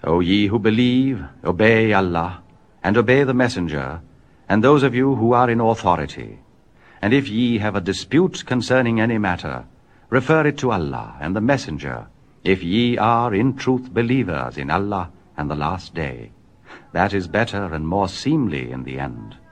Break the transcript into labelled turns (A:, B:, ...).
A: O ye who believe, obey Allah, and obey the Messenger, and those of you who are in authority. And if ye have a dispute concerning any matter, refer it to Allah and the Messenger, if ye are in truth believers in Allah and the last day. That is better and more seemly in the end.